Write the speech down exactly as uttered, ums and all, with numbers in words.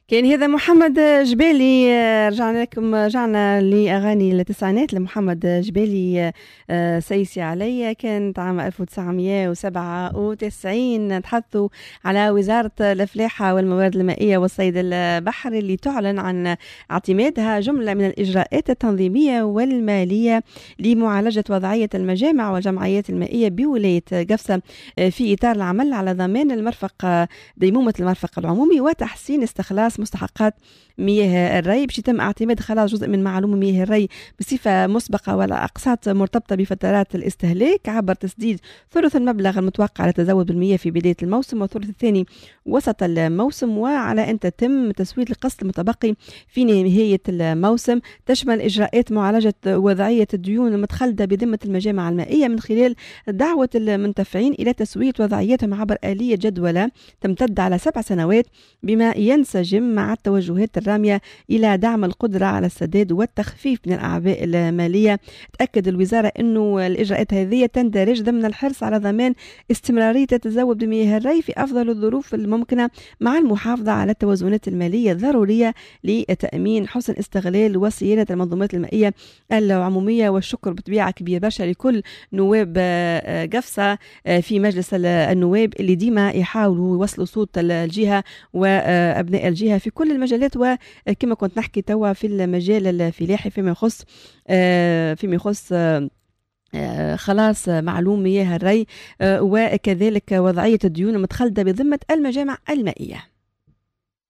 كان هذا محمد جبالي. رجعنا لكم رجعنا لأغاني التسعينات لمحمد جبالي. سيسي علي كانت عام ألف وتسعمائة وسبعة وتسعين. نتحدثوا على وزارة الفلاحة والموارد المائية والصيد البحري اللي تعلن عن اعتمادها جملة من الإجراءات التنظيمية والمالية لمعالجة وضعية المجامع والجمعيات المائية بولاية قفصة في إطار العمل على ضمان المرفق ديمومة المرفق العمومي وتحسين استخلاص مستحقات مياه الري، باش يتم اعتماد خلاص جزء من معلوم مياه الري بصفة مسبقة ولا أقساط مرتبطة بفترات الاستهلاك عبر تسديد ثلث المبلغ المتوقع على التزود بالمياه في بداية الموسم والثلث الثاني وسط الموسم، وعلى أن تتم تسوية القسط المتبقي في نهاية الموسم. تشمل إجراءات معالجة وضعية الديون المتخلدة بذمة المجامع المائية من خلال دعوة المنتفعين إلى تسوية وضعيتهم عبر آلية جدولة تمتد على سبع سنوات بما ينسجم مع التوجهات الرامية إلى دعم القدرة على السداد والتخفيف من الأعباء المالية. تأكد الوزارة أنه الإجراءات هذه تندرج ضمن الحرص على ضمان استمرارية التزود بمياه الري في أفضل الظروف الممكنة مع المحافظة على التوازنات المالية الضرورية لتأمين حسن استغلال وصيانة المنظومات المائية العمومية. والشكر بطبيعة كبير برشا لكل نواب قفصة في مجلس النواب اللي ديما يحاولوا يوصلوا صوت الجهة وأبناء الجهة في كل المجالات، وكما كنت نحكي توا في المجال الفلاحي فيما يخص فيما يخص خلاص معلوم مياه الري وكذلك وضعية الديون المتخلدة بذمة المجامع المائية.